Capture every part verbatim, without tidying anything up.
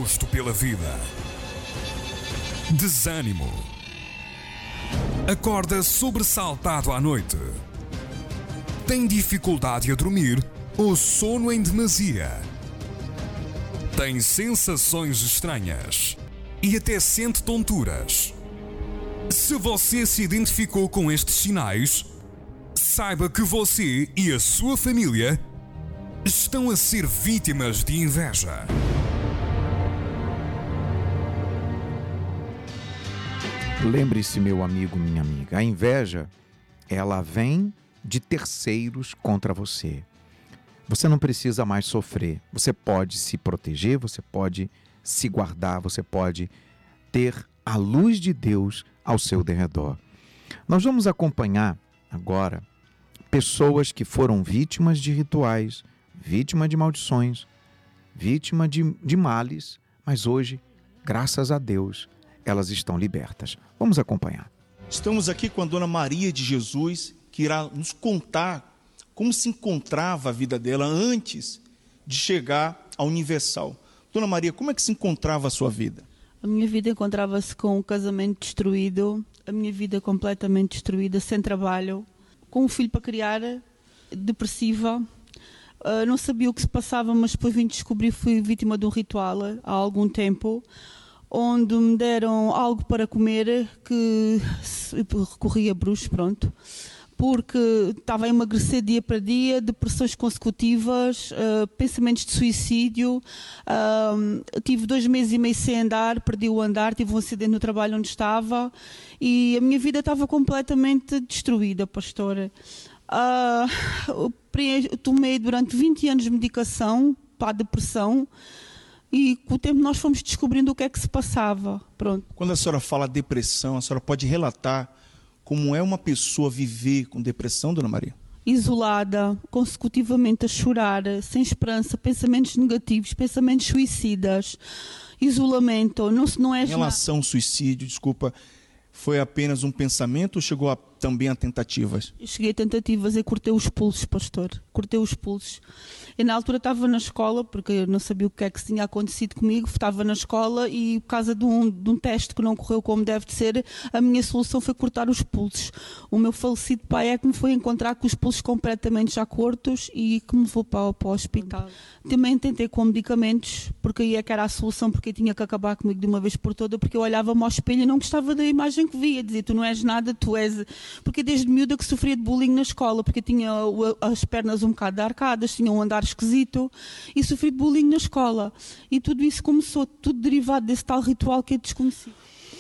gosto pela vida. Desânimo. Acorda sobressaltado à noite. Tem dificuldade a dormir ou sono em demasia. Tem sensações estranhas e até sente tonturas. Se você se identificou com estes sinais, saiba que você e a sua família estão a ser vítimas de inveja. Lembre-se, meu amigo, minha amiga, a inveja, ela vem de terceiros contra você. Você não precisa mais sofrer. Você pode se proteger, você pode se guardar, você pode ter a luz de Deus ao seu derredor. Nós vamos acompanhar agora pessoas que foram vítimas de rituais, vítimas de maldições, vítimas de, de males, mas hoje, graças a Deus, elas estão libertas. Vamos acompanhar. Estamos aqui com a Dona Maria de Jesus, que irá nos contar como se encontrava a vida dela antes de chegar à Universal. Dona Maria, como é que se encontrava a sua vida? A minha vida encontrava-se com um casamento destruído, a minha vida completamente destruída, sem trabalho, com um filho para criar, depressiva. Uh, não sabia o que se passava, mas depois vim descobrir, fui vítima de um ritual há algum tempo, onde me deram algo para comer, que recorri a bruxos, pronto, porque estava a emagrecer dia para dia, depressões consecutivas, uh, pensamentos de suicídio, uh, tive dois meses e meio sem andar, perdi o andar, tive um acidente no trabalho onde estava e a minha vida estava completamente destruída, pastora. Uh, tomei durante vinte anos de medicação para a depressão e com o tempo nós fomos descobrindo o que é que se passava. Pronto. Quando a senhora fala depressão, a senhora pode relatar como é uma pessoa viver com depressão, Dona Maria? Isolada, consecutivamente a chorar, sem esperança, pensamentos negativos, pensamentos suicidas, isolamento, não, não é... Em relação ao suicídio, desculpa, foi apenas um pensamento ou chegou a, também a tentativas? Eu cheguei a tentativas e cortei os pulsos, pastor, cortei os pulsos. Eu na altura estava na escola, porque eu não sabia o que é que tinha acontecido comigo, estava na escola e por causa de um, de um teste que não correu como deve de ser, a minha solução foi cortar os pulsos. O meu falecido pai é que me foi encontrar com os pulsos completamente já cortos e que me levou para, para o hospital. Também tentei com medicamentos, porque aí é que era a solução, porque eu tinha que acabar comigo de uma vez por toda, porque eu olhava-me ao espelho e não gostava da imagem que via, dizia, tu não és nada, tu és... Porque desde miúda que sofria de bullying na escola, porque eu tinha as pernas um bocado arcadas, tinha um andar esquisito e sofri de bullying na escola. E tudo isso começou, tudo derivado desse tal ritual que eu desconheci.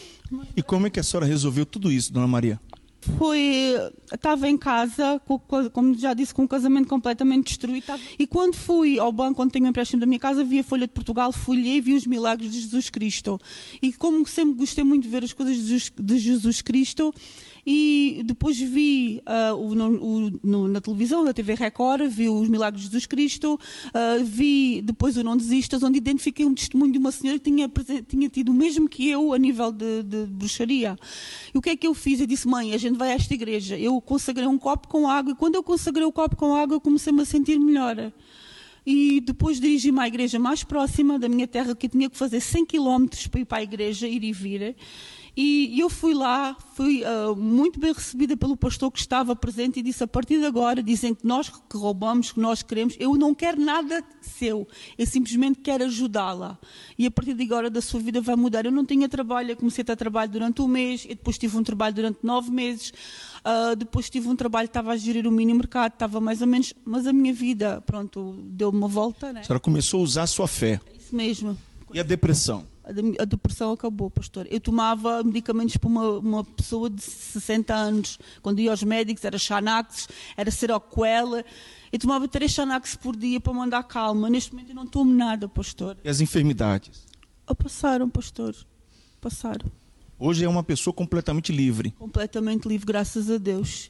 E como é que a senhora resolveu tudo isso, Dona Maria? Foi, estava em casa, como já disse, com um casamento completamente destruído. E quando fui ao banco, onde tenho um empréstimo da minha casa, vi a Folha de Portugal, folhei e vi os milagres de Jesus Cristo. E como sempre gostei muito de ver as coisas de Jesus, de Jesus Cristo, e depois vi uh, o, o, no, na televisão, na T V Record, vi os milagres de Jesus Cristo, uh, vi depois o Não Desistas, onde identifiquei um testemunho de uma senhora que tinha, tinha tido o mesmo que eu a nível de, de bruxaria. E o que é que eu fiz? Eu disse, mãe, a gente vai a esta igreja. Eu consagrei um copo com água e quando eu consagrei o copo com água eu comecei-me a sentir melhor. E depois dirigi-me à igreja mais próxima da minha terra, que eu tinha que fazer cem quilómetros para ir para a igreja, ir e vir. E eu fui lá, fui uh, muito bem recebida pelo pastor que estava presente e disse, a partir de agora, dizem que nós que roubamos, que nós queremos, eu não quero nada seu, eu simplesmente quero ajudá-la. E a partir de agora da sua vida vai mudar. Eu não tinha trabalho, eu comecei a ter trabalho durante um mês, eu depois tive um trabalho durante nove meses, uh, depois tive um trabalho, estava a gerir o mini mercado, estava mais ou menos, mas a minha vida, pronto, deu uma volta, né? A senhora começou a usar a sua fé. É isso mesmo. E a depressão? A depressão acabou, pastor. Eu tomava medicamentos para uma, uma pessoa de sessenta anos. Quando ia aos médicos, era Xanax, era Seroquel. Eu tomava três Xanax por dia para mandar calma. Neste momento eu não tomo nada, pastor. E as enfermidades? Oh, passaram, pastor. Passaram. Hoje é uma pessoa completamente livre. Completamente livre, graças a Deus.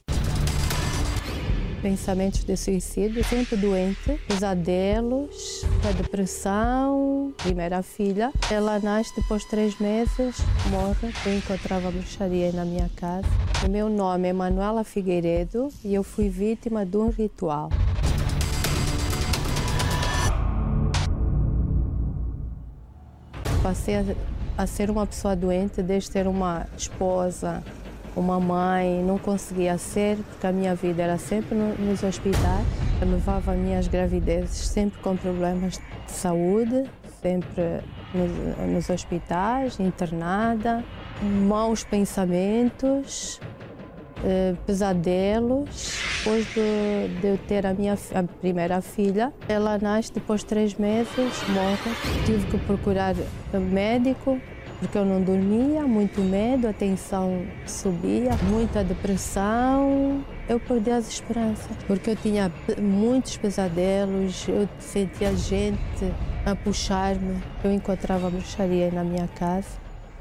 Pensamentos de suicídio, sempre doente, pesadelos, a depressão. Primeira filha, ela nasce depois de três meses, morre. Eu encontrava bruxaria na minha casa. O meu nome é Manuela Figueiredo e eu fui vítima de um ritual. passei a, a ser uma pessoa doente, desde ser uma esposa, uma mãe, não conseguia ser, porque a minha vida era sempre no, nos hospitais. Eu levava as minhas gravidezes sempre com problemas de saúde, sempre nos, nos hospitais, internada, maus pensamentos, eh, pesadelos. Depois de, de eu ter a minha a primeira filha, ela nasce, depois de três meses, morre. Tive que procurar médico, porque eu não dormia, muito medo, a tensão subia, muita depressão. Eu perdi as esperanças, porque eu tinha muitos pesadelos, eu sentia gente a puxar-me. Eu encontrava bruxaria na minha casa,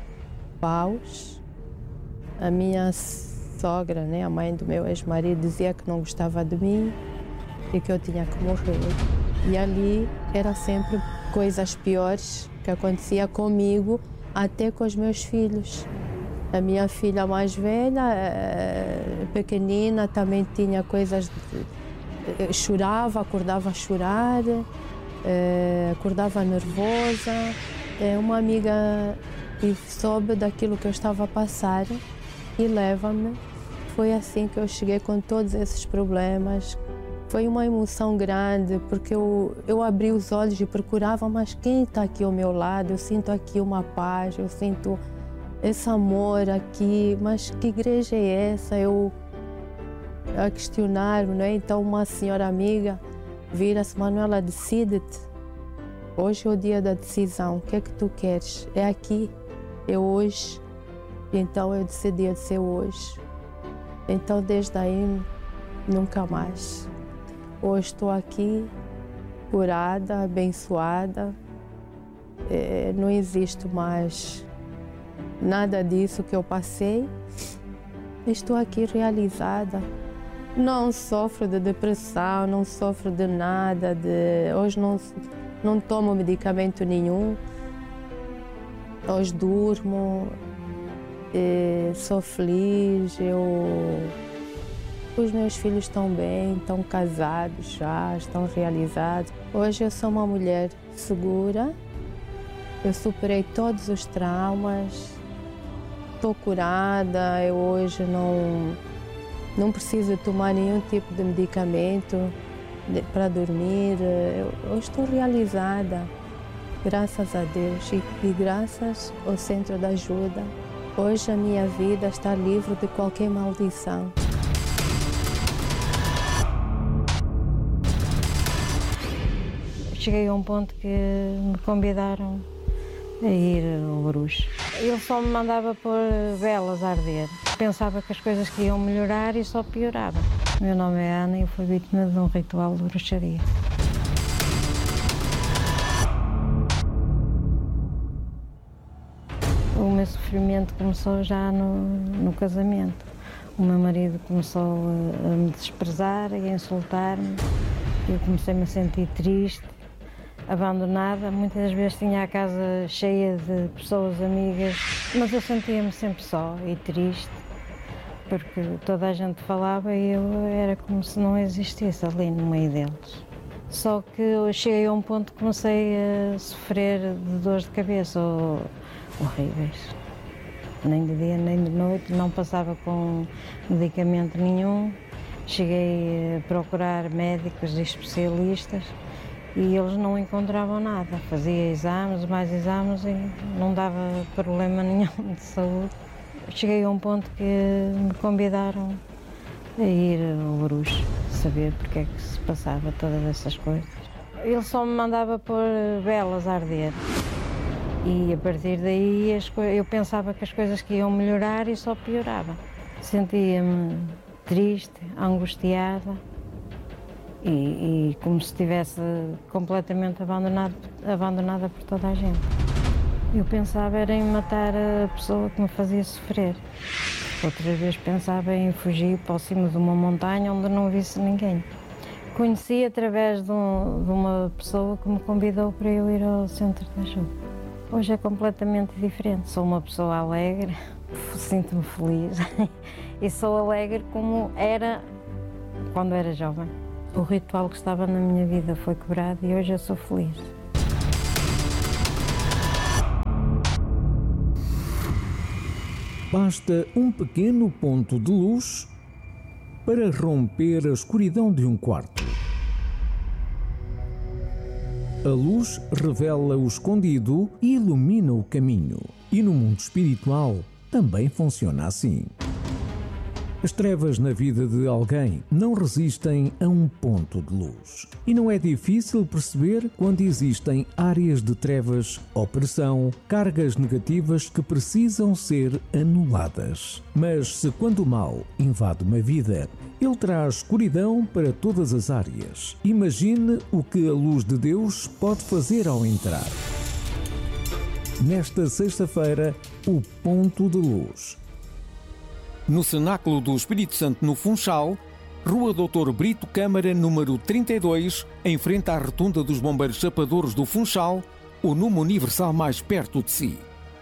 paus. A minha sogra, né, a mãe do meu ex-marido, dizia que não gostava de mim e que eu tinha que morrer. E ali era sempre coisas piores que acontecia comigo, até com os meus filhos. A minha filha mais velha, pequenina, também tinha coisas, de, chorava, acordava a chorar, acordava nervosa. Uma amiga soube daquilo que eu estava a passar e leva-me. Foi assim que eu cheguei com todos esses problemas. Foi uma emoção grande, porque eu, eu abri os olhos e procurava, mas quem está aqui ao meu lado? Eu sinto aqui uma paz, eu sinto esse amor aqui, mas que igreja é essa? Eu a questionar-me, não é? Então uma senhora amiga vira-se: Manuela, decide-te. Hoje é o dia da decisão. O que é que tu queres? É aqui, é hoje. Então eu decidi de ser hoje. Então desde aí nunca mais. Hoje estou aqui curada, abençoada. É, não existe mais nada disso que eu passei. Estou aqui realizada. Não sofro de depressão, não sofro de nada. De... Hoje não, não tomo medicamento nenhum. Hoje durmo. E sou feliz. Eu... Os meus filhos estão bem, estão casados já, estão realizados. Hoje eu sou uma mulher segura. Eu superei todos os traumas. Estou curada, eu hoje não, não preciso tomar nenhum tipo de medicamento de, para dormir. Eu, eu estou realizada, graças a Deus e, e graças ao Centro de Ajuda. Hoje a minha vida está livre de qualquer maldição. Cheguei a um ponto que me convidaram a ir ao bruxo. Ele só me mandava pôr velas a arder. Pensava que as coisas que iam melhorar e só piorava. O meu nome é Ana e eu fui vítima de um ritual de bruxaria. O meu sofrimento começou já no, no casamento. O meu marido começou a, a me desprezar e a insultar-me. Eu comecei-me a sentir triste, abandonada. Muitas das vezes tinha a casa cheia de pessoas amigas, mas eu sentia-me sempre só e triste, porque toda a gente falava e eu era como se não existisse ali no meio deles. Só que eu cheguei a um ponto que comecei a sofrer de dores de cabeça horríveis. Nem de dia nem de noite, não passava com medicamento nenhum. Cheguei a procurar médicos e especialistas e eles não encontravam nada. Fazia exames, mais exames e não dava problema nenhum de saúde. Cheguei a um ponto que me convidaram a ir ao bruxo, saber porque é que se passava todas essas coisas. Ele só me mandava pôr velas a arder. E a partir daí as eu pensava que as coisas que iam melhorar e só piorava. Sentia-me triste, angustiada e, e como se estivesse completamente abandonado, abandonada por toda a gente. Eu pensava era em matar a pessoa que me fazia sofrer. Outras vezes pensava em fugir para cima de uma montanha onde não visse ninguém. Conheci através de, um, de uma pessoa que me convidou para eu ir ao Centro de Ajuda. Hoje é completamente diferente. Sou uma pessoa alegre, sinto-me feliz e sou alegre como era quando era jovem. O ritual que estava na minha vida foi quebrado e hoje eu sou feliz. Basta um pequeno ponto de luz para romper a escuridão de um quarto. A luz revela o escondido e ilumina o caminho. E no mundo espiritual também funciona assim. As trevas na vida de alguém não resistem a um ponto de luz. E não é difícil perceber quando existem áreas de trevas, opressão, cargas negativas que precisam ser anuladas. Mas se quando o mal invade uma vida, ele traz escuridão para todas as áreas. Imagine o que a luz de Deus pode fazer ao entrar. Nesta sexta-feira, o ponto de luz. No Cenáculo do Espírito Santo, no Funchal, Rua doutor Brito Câmara, número trinta e dois, em frente à Rotunda dos Bombeiros Chapadores do Funchal, o número universal mais perto de si.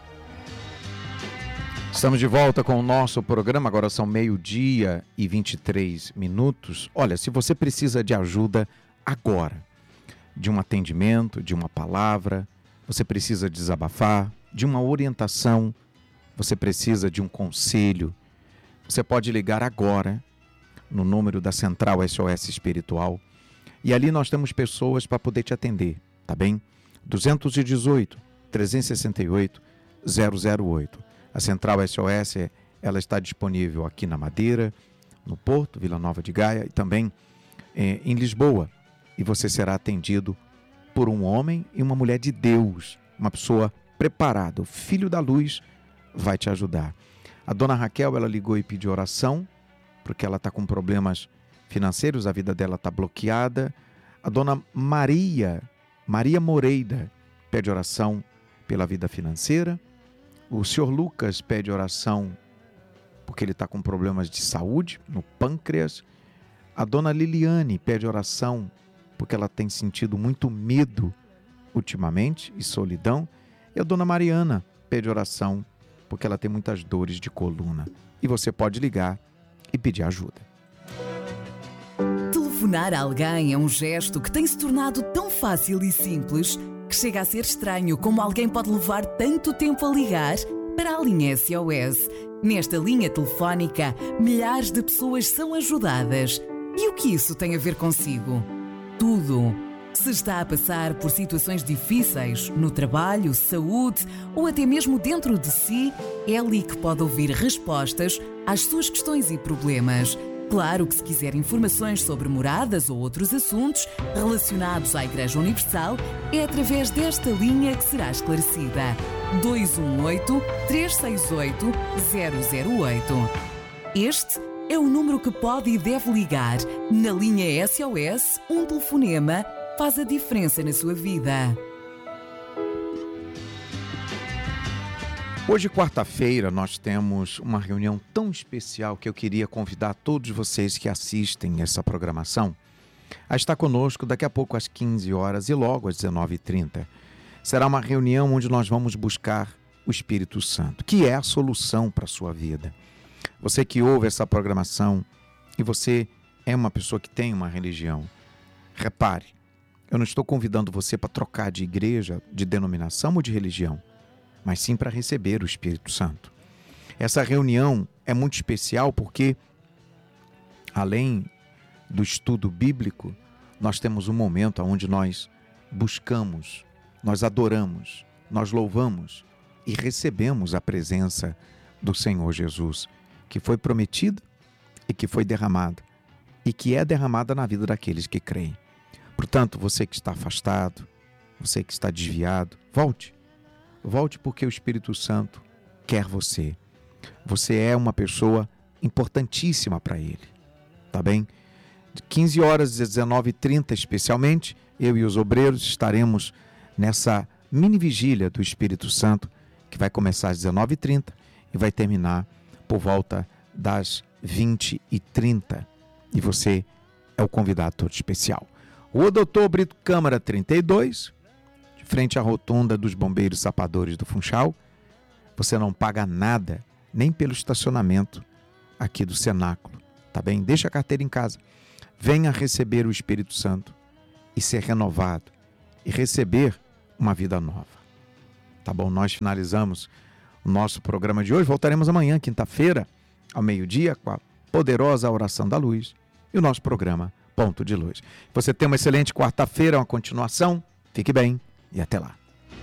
Estamos de volta com o nosso programa, agora são meio-dia e vinte e três minutos. Olha, se você precisa de ajuda agora, de um atendimento, de uma palavra, você precisa desabafar, de uma orientação, você precisa de um conselho, você pode ligar agora no número da Central S O S Espiritual e ali nós temos pessoas para poder te atender, tá bem? dois um oito, três seis oito, zero zero oito. A Central S O S, ela está disponível aqui na Madeira, no Porto, Vila Nova de Gaia e também é, em Lisboa. E você será atendido por um homem e uma mulher de Deus, uma pessoa preparada. O Filho da Luz vai te ajudar. A dona Raquel, ela ligou e pediu oração, porque ela está com problemas financeiros, a vida dela está bloqueada. A dona Maria, Maria Moreira, pede oração pela vida financeira. O senhor Lucas pede oração porque ele está com problemas de saúde no pâncreas. A dona Liliane pede oração porque ela tem sentido muito medo ultimamente e solidão. E a dona Mariana pede oração porque ela tem muitas dores de coluna. E você pode ligar e pedir ajuda. Telefonar a alguém é um gesto que tem se tornado tão fácil e simples que chega a ser estranho como alguém pode levar tanto tempo a ligar para a linha S O S. Nesta linha telefónica, milhares de pessoas são ajudadas. E o que isso tem a ver consigo? Tudo. Se está a passar por situações difíceis no trabalho, saúde ou até mesmo dentro de si, é ali que pode ouvir respostas às suas questões e problemas. Claro que se quiser informações sobre moradas ou outros assuntos relacionados à Igreja Universal, é através desta linha que será esclarecida. dois um oito, três seis oito, zero zero oito. Este é o número que pode e deve ligar. Na linha S O S, um telefonema faz a diferença na sua vida. Hoje, quarta-feira, nós temos uma reunião tão especial que eu queria convidar todos vocês que assistem essa programação a estar conosco daqui a pouco às quinze horas e logo às dezenove e trinta. Será uma reunião onde nós vamos buscar o Espírito Santo, que é a solução para a sua vida. Você que ouve essa programação e você é uma pessoa que tem uma religião, repare, eu não estou convidando você para trocar de igreja, de denominação ou de religião, mas sim para receber o Espírito Santo. Essa reunião é muito especial porque, além do estudo bíblico, nós temos um momento onde nós buscamos, nós adoramos, nós louvamos e recebemos a presença do Senhor Jesus, que foi prometida e que foi derramada, e que é derramada na vida daqueles que creem. Portanto, você que está afastado, você que está desviado, volte. Volte porque o Espírito Santo quer você. Você é uma pessoa importantíssima para Ele. Tá bem? De quinze horas às dezenove e trinta, especialmente, eu e os obreiros estaremos nessa mini vigília do Espírito Santo, que vai começar às dezenove e trinta e vai terminar por volta das vinte e trinta. E você é o convidado todo especial. Rua doutor Brito Câmara, trinta e dois, de frente à rotunda dos Bombeiros Chapadores do Funchal. Você não paga nada, nem pelo estacionamento aqui do cenáculo, tá bem? Deixa a carteira em casa. Venha receber o Espírito Santo e ser renovado e receber uma vida nova. Tá bom? Nós finalizamos o nosso programa de hoje. Voltaremos amanhã, quinta-feira, ao meio-dia, com a poderosa oração da luz e o nosso programa Ponto de Luz. Você tem uma excelente quarta-feira, uma continuação. Fique bem e até lá.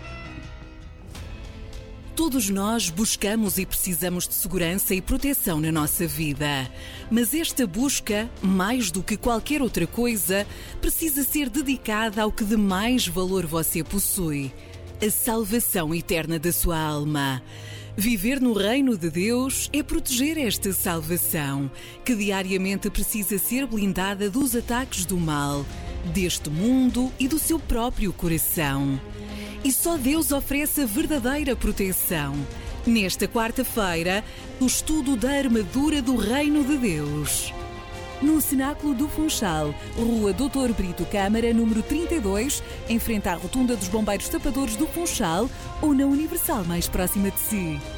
Todos nós buscamos e precisamos de segurança e proteção na nossa vida. Mas esta busca, mais do que qualquer outra coisa, precisa ser dedicada ao que de mais valor você possui: a salvação eterna da sua alma. Viver no reino de Deus é proteger esta salvação, que diariamente precisa ser blindada dos ataques do mal, deste mundo e do seu próprio coração. E só Deus oferece a verdadeira proteção. Nesta quarta-feira, o estudo da armadura do Reino de Deus. No Cenáculo do Funchal, Rua doutor Brito Câmara, número trinta e dois, em frente à Rotunda dos Bombeiros Tapadores do Funchal, ou na Universal mais próxima de si.